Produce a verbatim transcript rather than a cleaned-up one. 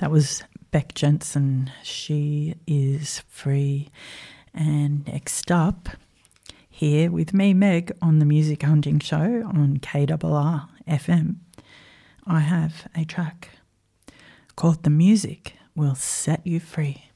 That was Beck Jensen. She is free. And next up, here with me, Meg, on the Music Hunting Show on K R R F M, I have a track called The Music Will Set You Free.